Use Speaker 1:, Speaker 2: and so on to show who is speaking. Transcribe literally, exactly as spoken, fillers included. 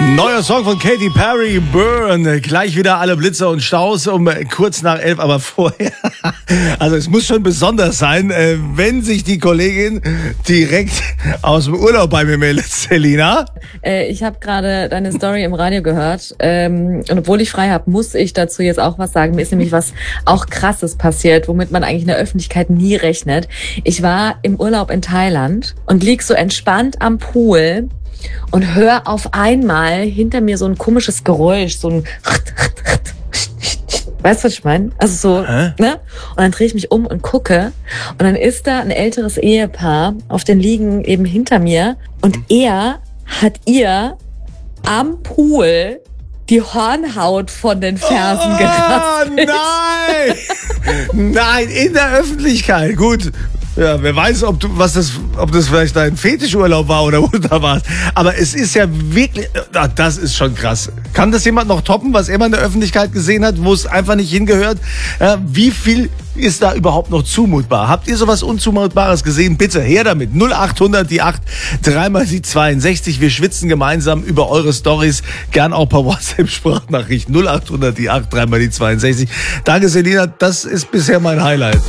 Speaker 1: Neuer Song von Katy Perry, Burn. Gleich wieder alle Blitzer und Staus um kurz nach elf, aber vorher. Also es muss schon besonders sein, wenn sich die Kollegin direkt aus dem Urlaub bei mir meldet, Selina.
Speaker 2: Äh, ich habe gerade deine Story im Radio gehört. Ähm, und obwohl ich frei habe, muss ich dazu jetzt auch was sagen. Mir ist nämlich was auch Krasses passiert, womit man eigentlich in der Öffentlichkeit nie rechnet. Ich war im Urlaub in Thailand und lieg so entspannt am Pool und hör auf einmal hinter mir so ein komisches Geräusch, so ein weißt du, was ich meine? Also so, Hä? ne? Und dann drehe ich mich um und gucke und dann ist da ein älteres Ehepaar auf den Liegen eben hinter mir und er hat ihr am Pool die Hornhaut von den Fersen
Speaker 1: oh,
Speaker 2: gerasselt.
Speaker 1: Nein! Nein, in der Öffentlichkeit. Gut. Ja, wer weiß, ob du, was das, ob das vielleicht dein Fetischurlaub war oder wo du da warst. Aber es ist ja wirklich, das ist schon krass. Kann das jemand noch toppen, was er mal in der Öffentlichkeit gesehen hat, wo es einfach nicht hingehört? Ja, wie viel ist da überhaupt noch zumutbar? Habt ihr sowas Unzumutbares gesehen? Bitte her damit. null achthundert die acht, dreimal die zweiundsechzig. Wir schwitzen gemeinsam über eure Stories. Gern auch per WhatsApp-Sprachnachricht. null achthundert die acht, dreimal die zweiundsechzig. Danke, Selina. Das ist bisher mein Highlight.